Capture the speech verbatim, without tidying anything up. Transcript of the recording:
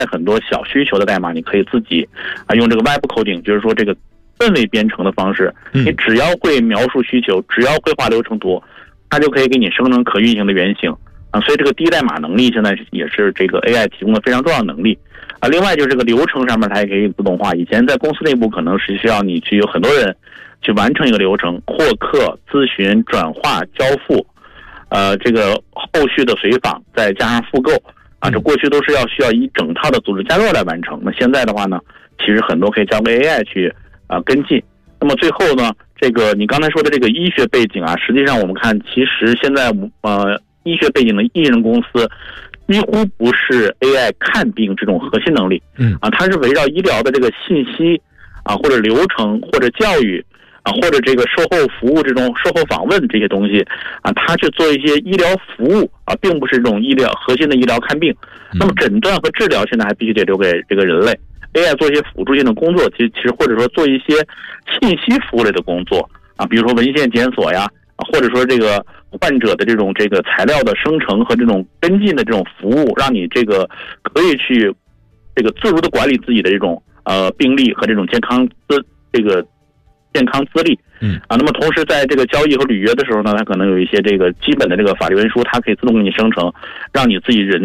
很多小需求的代码，你可以自己啊用这个 Web coding， 就是说这个氛围编程的方式，你只要会描述需求，只要会画流程图，它就可以给你生成可运行的原型啊。所以这个低代码能力现在也是这个 A I 提供的非常重要的能力啊。另外就是这个流程上面它也可以自动化，以前在公司内部可能是需要你去有很多人去完成一个流程，获客、咨询、转化、交付，呃，这个后续的随访，再加上复购啊，这过去都是要需要一整套的组织架构来完成。那现在的话呢，其实很多可以交给 A I 去啊、呃、跟进。那么最后呢，这个你刚才说的这个医学背景啊，实际上我们看，其实现在呃医学背景的艺人公司几乎不是 A I 看病这种核心能力，嗯啊，它是围绕医疗的这个信息啊，或者流程，或者教育啊，或者这个售后服务这种售后访问这些东西啊，它去做一些医疗服务啊，并不是这种医疗核心的医疗看病。那么诊断和治疗现在还必须得留给这个人类 A I 做一些辅助性的工作，其实其实或者说做一些信息服务类的工作啊，比如说文献检索呀，啊，或者说这个患者的这种这个材料的生成和这种跟进的这种服务，让你这个可以去这个自如的管理自己的这种呃病历和这种健康资这个健康资历，嗯啊，那么同时在这个交易和履约的时候呢，它可能有一些这个基本的这个法律文书，它可以自动给你生成，让你自己人